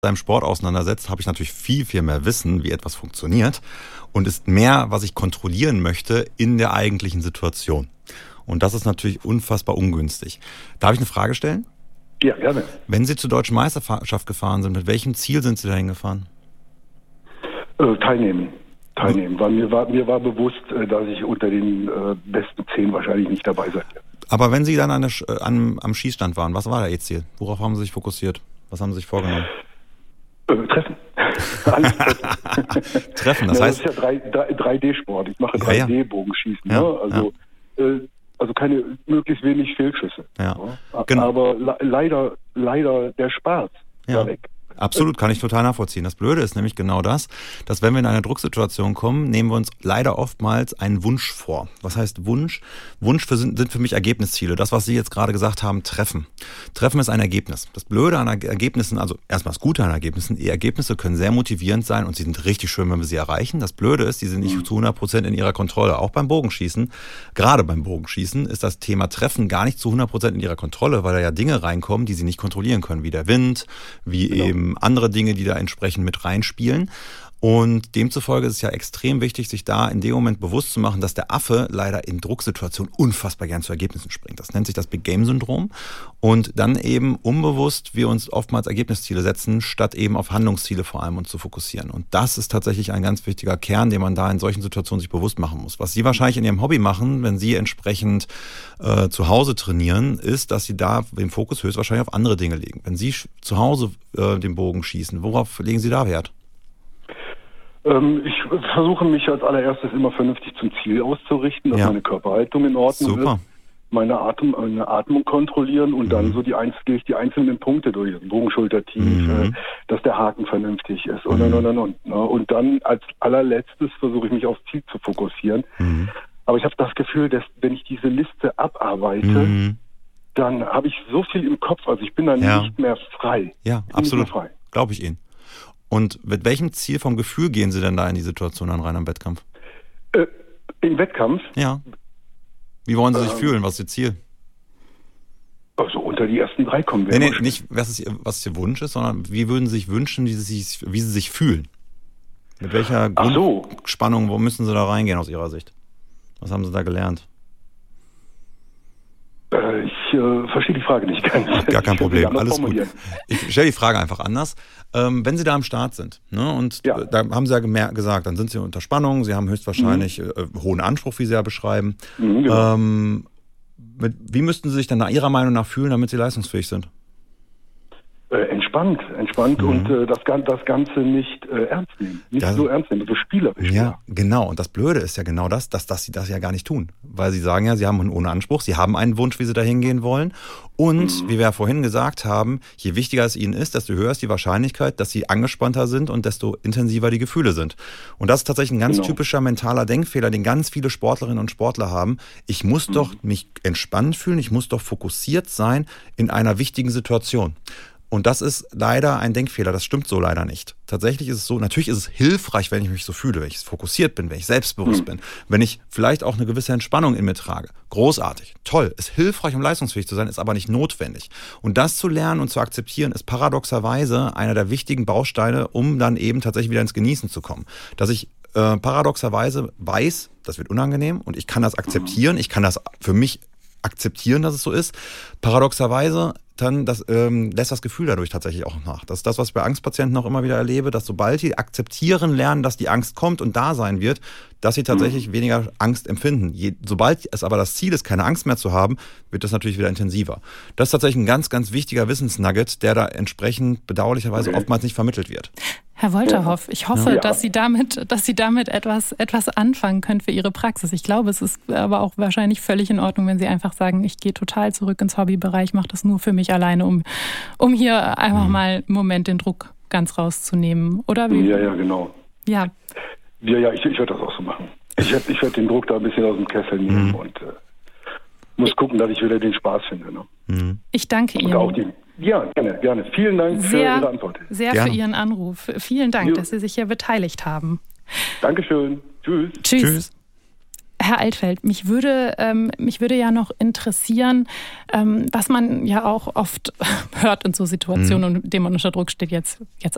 seinem Sport auseinandersetzt, habe ich natürlich viel, viel mehr Wissen, wie etwas funktioniert und ist mehr, was ich kontrollieren möchte in der eigentlichen Situation. Und das ist natürlich unfassbar ungünstig. Darf ich eine Frage stellen? Ja, gerne. Wenn Sie zur Deutschen Meisterschaft gefahren sind, mit welchem Ziel sind Sie dahin gefahren? Teilnehmen. Weil mir war bewusst, dass ich unter den besten 10 wahrscheinlich nicht dabei sein werde. Aber wenn Sie dann am Schießstand waren, was war da Ihr Ziel? Worauf haben Sie sich fokussiert? Was haben Sie sich vorgenommen? Treffen. Alles treffen. Treffen, das heißt... Das ist ja 3D-Sport. Ich mache 3D-Bogenschießen. Ja. Ne? Also keine, möglichst wenig Fehlschüsse. Ja. Genau. Aber leider der Spaß war weg. Absolut, kann ich total nachvollziehen. Das Blöde ist nämlich genau das, dass wenn wir in eine Drucksituation kommen, nehmen wir uns leider oftmals einen Wunsch vor. Was heißt Wunsch? Sind für mich Ergebnisziele. Das, was Sie jetzt gerade gesagt haben, Treffen. Treffen ist ein Ergebnis. Das Blöde an Ergebnissen, also erstmal das Gute an Ergebnissen, die Ergebnisse können sehr motivierend sein und sie sind richtig schön, wenn wir sie erreichen. Das Blöde ist, die sind nicht zu 100% in ihrer Kontrolle. Auch beim Bogenschießen, gerade beim Bogenschießen, ist das Thema Treffen gar nicht zu 100% in ihrer Kontrolle, weil da ja Dinge reinkommen, die sie nicht kontrollieren können, wie der Wind, wie eben andere Dinge, die da entsprechend mit reinspielen. Und demzufolge ist es ja extrem wichtig, sich da in dem Moment bewusst zu machen, dass der Affe leider in Drucksituationen unfassbar gern zu Ergebnissen springt. Das nennt sich das Big Game Syndrom. Und dann eben unbewusst wir uns oftmals Ergebnisziele setzen, statt eben auf Handlungsziele vor allem uns zu fokussieren. Und das ist tatsächlich ein ganz wichtiger Kern, den man da in solchen Situationen sich bewusst machen muss. Was Sie wahrscheinlich in Ihrem Hobby machen, wenn Sie entsprechend zu Hause trainieren, ist, dass Sie da den Fokus höchstwahrscheinlich auf andere Dinge legen. Wenn Sie zu Hause den Bogen schießen, worauf legen Sie da Wert? Ich versuche mich als allererstes immer vernünftig zum Ziel auszurichten, dass meine Körperhaltung in Ordnung ist, meine Atmung kontrollieren und dann gehe ich die einzelnen Punkte durch, Bogenschulter tief, dass der Haken vernünftig ist und. Und dann als allerletztes versuche ich mich aufs Ziel zu fokussieren. Aber ich habe das Gefühl, dass wenn ich diese Liste abarbeite, dann habe ich so viel im Kopf, also ich bin dann nicht mehr frei. Ja, absolut. Glaube ich Ihnen. Und mit welchem Ziel vom Gefühl gehen Sie denn da in die Situation dann rein am Wettkampf? Im Wettkampf? Ja. Wie wollen Sie sich fühlen? Was ist Ihr Ziel? Also unter die ersten 3 kommen wir. Nee, nicht was Ihr Wunsch ist, sondern wie würden Sie sich wünschen, wie Sie sich fühlen? Mit welcher Grundspannung, wo müssen Sie da reingehen aus Ihrer Sicht? Was haben Sie da gelernt? Ich verstehe die Frage nicht ganz. Gar kein Problem, alles gut. Ich stelle die Frage einfach anders. Wenn Sie da am Start sind, ne, und da haben Sie ja gesagt, dann sind Sie unter Spannung, Sie haben höchstwahrscheinlich hohen Anspruch, wie Sie ja beschreiben. Genau. Wie müssten Sie sich dann nach Ihrer Meinung nach fühlen, damit Sie leistungsfähig sind? Entspannt und das Ganze nicht ernst nehmen. Nicht so ernst nehmen, so spielerisch. Ja, genau. Und das Blöde ist ja genau das, dass Sie das ja gar nicht tun. Weil Sie sagen ja, Sie haben einen hohen Anspruch, Sie haben einen Wunsch, wie Sie da hingehen wollen. Und wie wir ja vorhin gesagt haben, je wichtiger es Ihnen ist, desto höher ist die Wahrscheinlichkeit, dass Sie angespannter sind und desto intensiver die Gefühle sind. Und das ist tatsächlich ein ganz typischer mentaler Denkfehler, den ganz viele Sportlerinnen und Sportler haben. Ich muss doch mich entspannt fühlen, ich muss doch fokussiert sein in einer wichtigen Situation. Und das ist leider ein Denkfehler, das stimmt so leider nicht. Tatsächlich ist es so, natürlich ist es hilfreich, wenn ich mich so fühle, wenn ich fokussiert bin, wenn ich selbstbewusst bin, wenn ich vielleicht auch eine gewisse Entspannung in mir trage. Großartig, toll, ist hilfreich, um leistungsfähig zu sein, ist aber nicht notwendig. Und das zu lernen und zu akzeptieren, ist paradoxerweise einer der wichtigen Bausteine, um dann eben tatsächlich wieder ins Genießen zu kommen. Dass ich paradoxerweise weiß, das wird unangenehm und ich kann das akzeptieren, ich kann das für mich akzeptieren, dass es so ist. Paradoxerweise dann lässt das Gefühl dadurch tatsächlich auch nach. Das ist das, was ich bei Angstpatienten auch immer wieder erlebe, dass sobald die akzeptieren lernen, dass die Angst kommt und da sein wird, dass sie tatsächlich weniger Angst empfinden. Sobald es aber das Ziel ist, keine Angst mehr zu haben, wird das natürlich wieder intensiver. Das ist tatsächlich ein ganz, ganz wichtiger Wissensnugget, der da entsprechend bedauerlicherweise oftmals nicht vermittelt wird. Herr Wolterhoff, ich hoffe, dass Sie damit etwas anfangen können für Ihre Praxis. Ich glaube, es ist aber auch wahrscheinlich völlig in Ordnung, wenn Sie einfach sagen, ich gehe total zurück ins Hobbybereich, mache das nur für mich alleine, um hier einfach mal einen Moment den Druck ganz rauszunehmen, oder? Ja, genau. Ja, ich werde das auch so machen. Ich werde den Druck da ein bisschen aus dem Kessel nehmen und muss gucken, dass ich wieder den Spaß finde. Ne? Ich danke Ihnen. Und auch gerne. Vielen Dank für Ihre Antwort. Sehr für Ihren Anruf. Vielen Dank, dass Sie sich hier beteiligt haben. Dankeschön. Tschüss. Herr Altfeld, mich würde ja noch interessieren, was man ja auch oft hört in so Situationen, in denen man unter Druck steht, jetzt